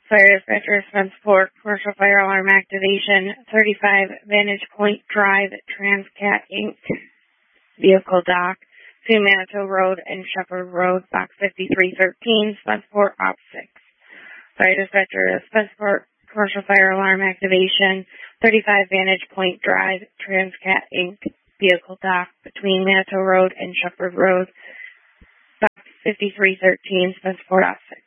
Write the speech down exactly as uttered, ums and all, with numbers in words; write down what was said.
Fire dispatcher, Spenceport, commercial fire alarm activation, thirty-five Vantage Point Drive, Transcat Incorporated. Vehicle dock, between Manitou Road and Shepherd Road, box fifty-three thirteen, Spenceport, op six. Fire dispatcher, Spenceport, commercial fire alarm activation, thirty-five Vantage Point Drive, Transcat Incorporated. Vehicle dock, between Manitou Road and Shepherd Road, box fifty-three thirteen, Spenceport, op six.